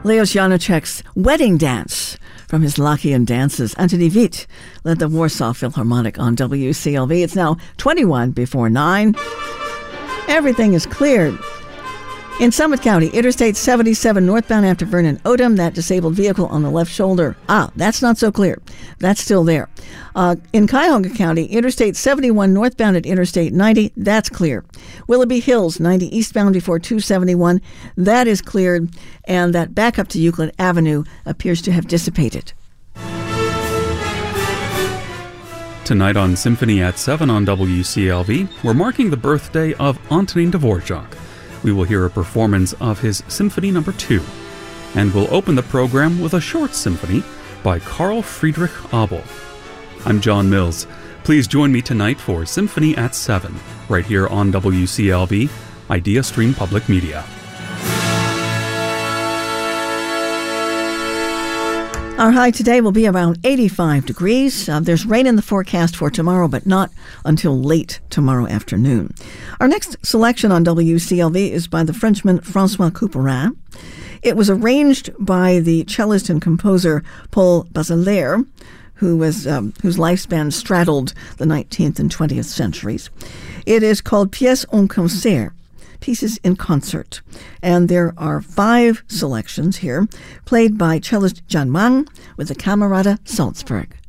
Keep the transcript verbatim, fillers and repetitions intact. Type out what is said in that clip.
Leos Janacek's Wedding Dance from his Lachian Dances. Antoni Vit led the Warsaw Philharmonic on W C L V. It's now twenty-one before nine. Everything is cleared. In Summit County, Interstate seventy-seven northbound after Vernon Odom, that disabled vehicle on the left shoulder. Ah, that's not so clear. That's still there. Uh, in Cuyahoga County, Interstate seventy-one northbound at Interstate ninety, that's clear. Willoughby Hills, ninety eastbound before two seventy-one, that is cleared. And that backup to Euclid Avenue appears to have dissipated. Tonight on Symphony at seven on W C L V, we're marking the birthday of Antonin Dvorak. We will hear a performance of his Symphony Number two, and we'll open the program with a short symphony by Carl Friedrich Abel. I'm John Mills. Please join me tonight for Symphony at seven, right here on W C L V, Idea Stream Public Media. Our high today will be around eighty-five degrees. Uh, there's rain in the forecast for tomorrow, but not until late tomorrow afternoon. Our next selection on W C L V is by the Frenchman François Couperin. It was arranged by the cellist and composer Paul Bazelaire, who was um, whose lifespan straddled the nineteenth and twentieth centuries. It is called Pièces en concert, Pieces in Concert. And there are five selections here, played by cellist Jan Mang with the Camerata Salzburg.